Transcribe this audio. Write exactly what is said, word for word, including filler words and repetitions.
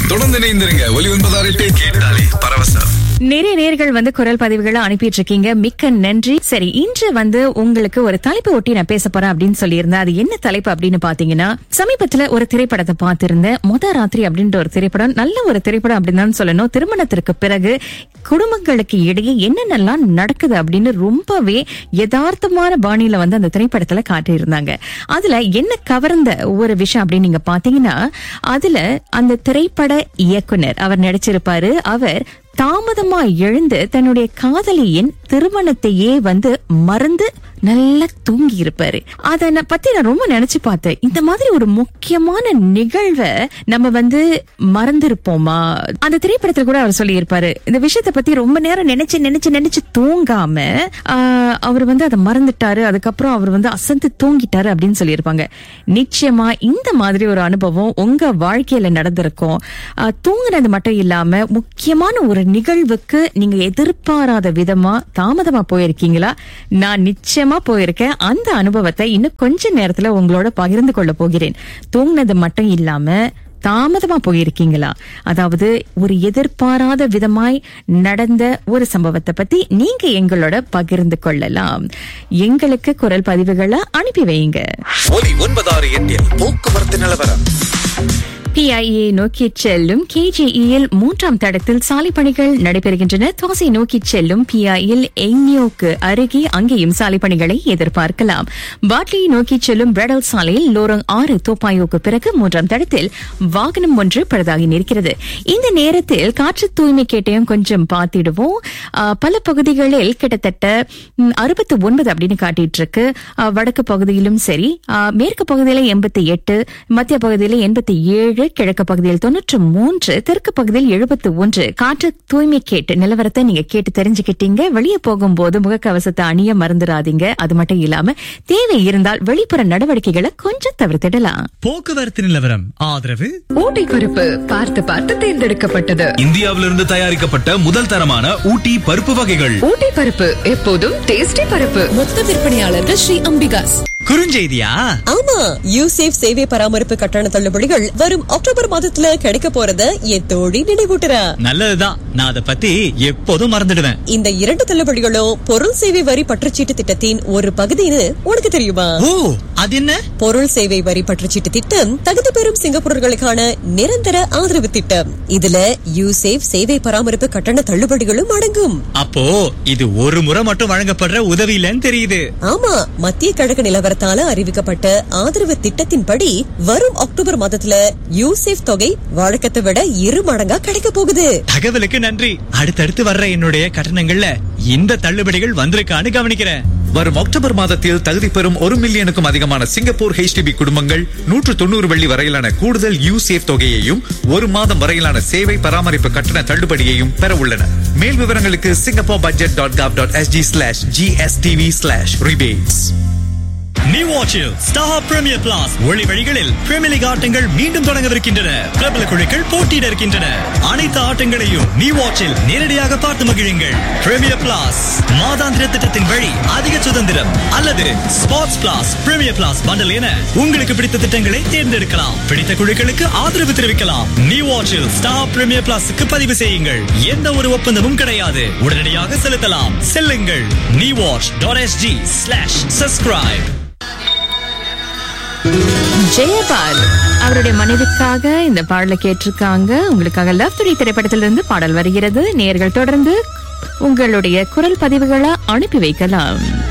தொடர்ந்து இணைந்திருங்க. ஒலி ஒன்பதாறு எட்டு கேட்டாலே பரவசம். நிறைய நேர்கள் வந்து குரல் பதிவுகளை அனுப்பிட்டு இருக்கீங்க, மிக்க நன்றி. சரி, இன்று வந்து உங்களுக்கு ஒரு தலைப்பு ஒட்டி நான் பேச போறேன் அப்படின்னு சொல்லியிருந்தேன். அது என்ன தலைப்பு அப்படின்னு பாத்தீங்கன்னா, சமீபத்துல ஒரு திரைப்படத்தை பார்த்திருந்தேன். முத ராத்திரி அப்படின்ற ஒரு திரைப்படம். நல்ல ஒரு திரைப்படம் அப்படின்னு தான் சொல்லணும். திருமணத்திற்கு பிறகு குடும்பங்களுக்கு இடையே என்னென்னலாம் நடக்குது அப்படின்னு ரொம்பவே யதார்த்தமான பாணியில வந்து அந்த திரைப்படத்துல காட்டியிருந்தாங்க. அதுல என்ன கவர்ந்த ஒரு விஷயம் அப்படின்னு நீங்க பாத்தீங்கன்னா, அதுல அந்த திரைப்பட இயக்குனர் அவர் நடிச்சிருப்பாரு. அவர் தாமதமா எழுந்து தன்னுடைய காதலியின் திருமணத்தையே வந்து மறந்து நல்லா தூங்கி இருப்பாரு. அத பத்தி நான் ரொம்ப நினைச்சு பார்த்தேன். இந்த மாதிரி ஒரு முக்கியமான நிகழ்வை நம்ம வந்து மறந்திருப்போமா? அந்த திரைப்படத்துல கூட அவர் சொல்லி இருப்பாரு, இந்த விஷயத்த பத்தி ரொம்ப நேரம் நினைச்சு நினைச்சு நினைச்சு தூங்காம அவர் வந்து அதை மறந்துட்டாரு. அதுக்கப்புறம் அவர் வந்து அசந்து தூங்கிட்டாரு அப்படின்னு சொல்லியிருப்பாங்க. நிச்சயமா இந்த மாதிரி ஒரு அனுபவம் உங்க வாழ்க்கையில நடந்திருக்கும். தூங்குனது மட்டும் இல்லாம முக்கியமான ஒரு நிகழ்வுக்கு நீங்க எதிர்பாராத விதமா தாமதமா போயிருக்கீங்களா? நான் நிச்சயமா போயிருக்கேன். அந்த அனுபவத்தை இன்னும் கொஞ்ச நேரத்துல உங்களோட பகிர்ந்து கொள்ள போகிறேன். தூங்குனது மட்டும் இல்லாம தாமதமா போயிருக்கீங்களா? அதாவது ஒரு எதிர்பாராத விதமாய் நடந்த ஒரு சம்பவத்தை பத்தி நீங்க எங்களோட பகிர்ந்து கொள்ளலாம். எங்களுக்கு குரல் பதிவுகளை அனுப்பி வைங்க. ஒலி ஒன்பதாறு எட்டில் போக்குவரத்து நிலவரம். பிஐஏ நோக்கி செல்லும் கேஜிஇயில் மூன்றாம் தடத்தில் சாலை பணிகள் நடைபெறுகின்றன. தோசை நோக்கி செல்லும் பிஐயில் எங்னியோக்கு அருகே அங்கேயும் சாலை பணிகளை எதிர்பார்க்கலாம். பாட்லியை நோக்கி செல்லும் பிரெடல் சாலையில் லோரங் ஆறு தோப்பாயோக்கு பிறகு மூன்றாம் தடத்தில் வாகனம் ஒன்று பழுதாகி நிற்கிறது. இந்த நேரத்தில் காற்று தூய்மை கேட்டையும் கொஞ்சம் பார்த்திடுவோம். பல பகுதிகளில் கிட்டத்தட்ட அறுபத்தி ஒன்பது அப்படின்னு காட்டிட்டு இருக்கு. வடக்கு பகுதியிலும் சரி, மேற்கு பகுதியில எண்பத்தி எட்டு, மத்திய பகுதியில எண்பத்தி ஏழு, கிழக்கு பகுதியில் தொன்னூற்று மூன்று, தெற்கு பகுதியில் எழுபத்தி ஒன்று. காற்று தூய்மை கேட்டு நிலவரத்தை நீங்க கேட்டு தெரிஞ்சுக்கிட்டீங்க. வெளியே போகும்போது முகக்கவசத்தை அணிய மறந்துடாதீங்க. அது மட்டும் இல்லாம தேவை இருந்தால் வெளிப்புற நடவடிக்கைகளை கொஞ்சம் தவிர்த்திடலாம். போக்குவரத்து நிலவரம் ஆதரவு ஊட்டி பருப்பு பார்த்து பார்த்து தேர்ந்தெடுக்கப்பட்டது. இந்தியாவிலிருந்து தயாரிக்கப்பட்ட முதல் தரமான ஊட்டி பருப்பு வகைகள். ஊட்டி பருப்பு எப்போதும் டேஸ்டி பருப்பு. மொத்த விற்பனையாளர்கள் ஸ்ரீ அம்பிகாஸ். குறுஞ்செய்தியா? ஆமா, யூசேஃப் சேவை பராமரிப்பு கட்டண தள்ளுபடிகள் வரும் அக்டோபர் மாதத்துல கிடைக்க போறத என் தோழி நினைவூட்டுறா. நல்லதுதான், நான் அதை பத்தி எப்போதும் மறந்துடுவேன். இந்த இரண்டு தள்ளுபடிகளும் பொருள் சேவை வரி பற்றுச்சீட்டு திட்டத்தின் ஒரு பகுதின்னு உனக்கு தெரியுமா? ஓ, அது என்ன? பொருள் சேவை வரி பற்றுச்சீட்டு திட்டம் தகுதி பெறும் சிங்கப்பூரர்களுக்கான நிரந்தர ஆதரவு திட்டம். இதுல யூசேஃப் சேவை பராமரிப்பு கட்டண தள்ளுபடிகளும் அடங்கும். அப்போ இது ஒரு முறை மட்டும் வழங்கப்படுற உதவி இல்லன்னு தெரியுது. ஆமா, மத்திய கழக நிலவரத்தால அறிவிக்கப்பட்ட ஆதரவு திட்டத்தின்படி வரும் அக்டோபர் மாதத்துல யூசேஃப் தொகை வழக்கத்தை விட இரு மடங்கா கிடைக்க போகுது. தகவலுக்கு நன்றி. அடுத்தடுத்து வர்ற என்னுடைய கட்டணங்கள்ல இந்த தள்ளுபடிகள் வந்திருக்கான்னு கவனிக்கிறேன். வரும் அக்டோபர் மாதத்தில் தகுதி பெறும் ஒரு மில்லியனுக்கும் அதிகமான சிங்கப்பூர் ஹெச்டிபி குடும்பங்கள் நூற்று தொண்ணூறு வெள்ளி வரையிலான கூடுதல் யூசேஃப் தொகையையும் ஒரு மாதம் வரையிலான சேவை பராமரிப்பு கட்டண தள்ளுபடியையும் பெற உள்ளன. மேல் விவரங்களுக்கு Singapore budget dot காவ் dot SG slash GSTV slash rebates. New வாட்சில் star premier பிளாஸ் ஒளி வழிகளில் பிரீமியர் லீக் ஆட்டங்கள் மீண்டும் தொடங்கவிருக்கின்றன. பிரபல குழுக்கள் போட்டியிட இருக்கின்றன. அனைத்து ஆட்டங்களையும் நியூ வாட்சில் நேரடியாக பார்த்து மகிழுங்கள். பிரீமியர் பிளாஸ் மாதாந்திர திட்டத்தின் வழி அதிக சுதந்திரம், அல்லது ஸ்போர்ட்ஸ் பிளாஸ் பிரீமியர் பிளாஸ் பண்டல் என உங்களுக்கு பிடித்த திட்டங்களை தேர்ந்தெடுக்கலாம். பிடித்த குழுக்களுக்கு ஆதரவு தெரிவிக்கலாம். நியூ வாட்சில் ஸ்டார் பிரீமியர் பிளாஸுக்கு பதிவு செய்யுங்கள். எந்த ஒரு ஒப்பந்தமும் கிடையாது. உடனடியாக செலுத்தலாம். செல்லுங்கள் new watch dot SG slash subscribe. Jayapal அவருடைய மனைவிக்காக இந்த பாடலை கேட்டிருக்காங்க. உங்களுக்காக லவ் டுடே திரைப்படத்திலிருந்து பாடல் வருகிறது. நேயர்கள் தொடர்ந்து உங்களுடைய குரல் பதிவுகளை அனுப்பி வைக்கலாம்.